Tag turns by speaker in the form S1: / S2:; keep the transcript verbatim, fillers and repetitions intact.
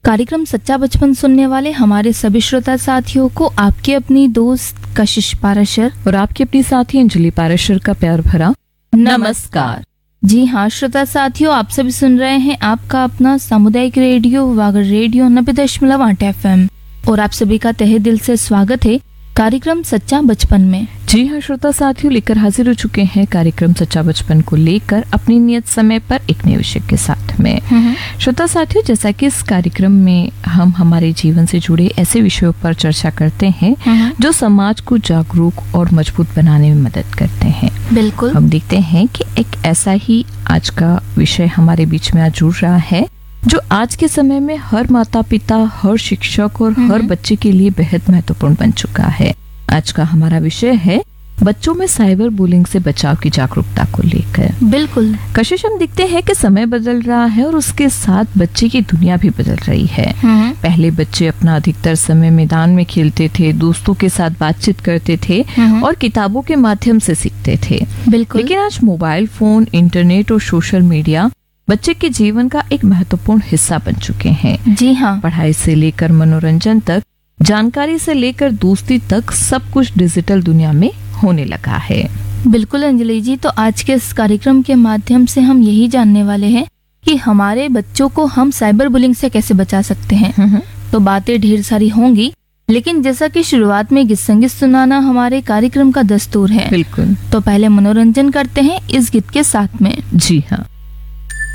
S1: कार्यक्रम सच्चा बचपन सुनने वाले हमारे सभी श्रोता साथियों को आपकी अपनी दोस्त कशिश पाराशर
S2: और आपकी अपनी साथी अंजलि पाराशर का प्यार भरा नमस्कार।
S1: जी हाँ श्रोता साथियों, आप सभी सुन रहे हैं आपका अपना सामुदायिक रेडियो वागड़ रेडियो नब्बे दशमलव आठ एफ एम और आप सभी का तहे दिल से स्वागत है कार्यक्रम सच्चा बचपन में।
S2: जी हाँ श्रोता साथियों, लेकर हाजिर हो चुके हैं कार्यक्रम सच्चा बचपन को लेकर अपनी नियत समय पर एक नए विषय के साथ में। श्रोता साथियों, जैसा कि इस कार्यक्रम में हम हमारे जीवन से जुड़े ऐसे विषयों पर चर्चा करते हैं जो समाज को जागरूक और मजबूत बनाने में मदद करते हैं।
S1: बिल्कुल,
S2: हम देखते हैं कि एक ऐसा ही आज का विषय हमारे बीच में आज जुड़ रहा है जो आज के समय में हर माता पिता, हर शिक्षक और हर बच्चे के लिए बेहद महत्वपूर्ण बन चुका है। आज का हमारा विषय है बच्चों में साइबर बुलिंग से बचाव की जागरूकता को लेकर।
S1: बिल्कुल
S2: कशिश, हम देखते हैं कि समय बदल रहा है और उसके साथ बच्चे की दुनिया भी बदल रही है। पहले बच्चे अपना अधिकतर समय मैदान में खेलते थे, दोस्तों के साथ बातचीत करते थे और किताबों के माध्यम से सीखते थे।
S1: बिल्कुल,
S2: लेकिन आज मोबाइल फोन, इंटरनेट और सोशल मीडिया बच्चे के जीवन का एक महत्वपूर्ण हिस्सा बन चुके हैं।
S1: जी हाँ,
S2: पढ़ाई से लेकर मनोरंजन तक, जानकारी से लेकर दोस्ती तक सब कुछ डिजिटल दुनिया में होने लगा है।
S1: बिल्कुल अंजलि जी, तो आज के इस कार्यक्रम के माध्यम से हम यही जानने वाले हैं कि हमारे बच्चों को हम साइबर बुलिंग से कैसे बचा सकते हैं। तो बातें ढेर सारी होंगी, लेकिन जैसा कि शुरुआत में गीत संगीत सुनाना हमारे कार्यक्रम का दस्तूर है।
S2: बिल्कुल,
S1: तो पहले मनोरंजन करते हैं इस गीत के साथ में।
S2: जी हाँ।